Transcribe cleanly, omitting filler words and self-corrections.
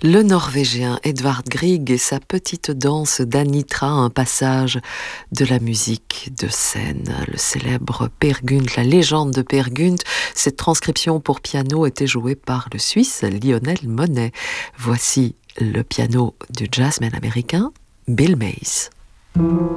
Le Norvégien Edvard Grieg et sa petite danse d'Anitra, un passage de la musique de scène. Le célèbre Peer Gynt, la légende de Peer Gynt. Cette transcription pour piano était jouée par le Suisse Lionel Monet. Voici le piano du jazzman américain Bill Mays.